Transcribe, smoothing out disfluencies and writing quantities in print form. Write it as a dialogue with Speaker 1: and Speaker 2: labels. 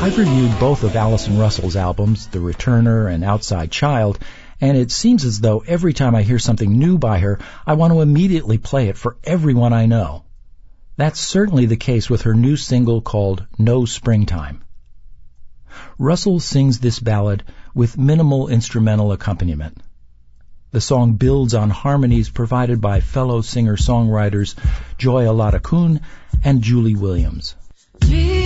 Speaker 1: I've reviewed both of Allison Russell's albums, The Returner and Outside Child, and it seems as though every time I hear something new by her, I want to immediately play it for everyone I know. That's certainly the case with her new single called No Springtime. Russell sings this ballad with minimal instrumental accompaniment. The song builds on harmonies provided by fellow singer-songwriters Joy Aladakun and Julie Williams.